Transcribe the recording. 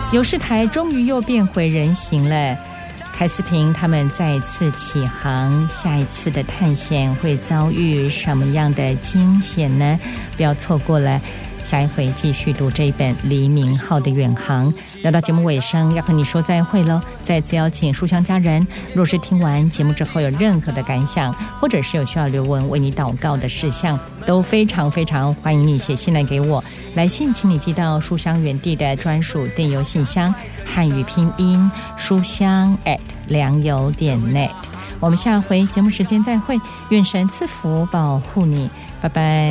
有事台终于又变回人形了。凯斯平他们再次起航，下一次的探险会遭遇什么样的惊险呢？不要错过了。下一回继续读这一本黎明号的远航。聊到节目尾声，要和你说再会咯。再次邀请书香家人，若是听完节目之后有任何的感想，或者是有需要留文为你祷告的事项，都非常非常欢迎你写信来给我。来信请你寄到书香园地的专属电邮信箱，汉语拼音书香良友.net。我们下回节目时间再会，愿神赐福保护你，拜拜。